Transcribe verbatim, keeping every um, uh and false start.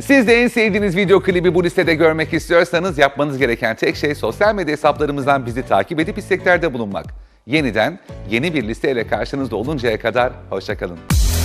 Siz de en sevdiğiniz video klibi bu listede görmek istiyorsanız yapmanız gereken tek şey sosyal medya hesaplarımızdan bizi takip edip isteklerde bulunmak. Yeniden yeni bir listeyle karşınızda oluncaya kadar hoşça kalın.